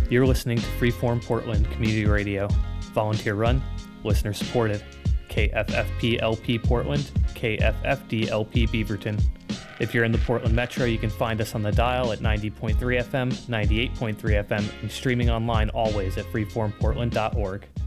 You're listening to Freeform Portland Community Radio. Volunteer run, listener supported. KFFP-LP Portland, KFFD-LP Beaverton. If you're in the Portland Metro, you can find us on the dial at 90.3 FM, 98.3 FM, and streaming online always at freeformportland.org.